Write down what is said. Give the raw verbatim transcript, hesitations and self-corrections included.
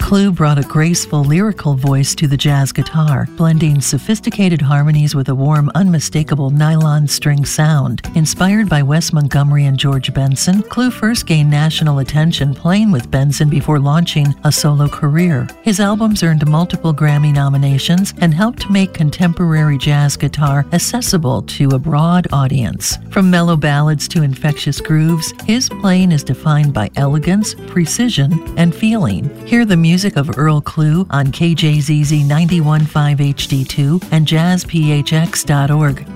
Clue brought a graceful, lyrical voice to the jazz guitar, blending sophisticated harmonies with a warm, unmistakable nylon string sound. Inspired by Wes Montgomery and George Benson, Clue first gained national attention playing with Benson before launching a solo career. His albums earned multiple Grammy nominations and helped make contemporary jazz guitar accessible to a broad audience. From mellow ballads to infectious grooves, his playing is defined by elegance, precision, and feeling. Hear the music of Earl Clue on K J Z Z ninety-one point five H D two and jazz p h x dot org.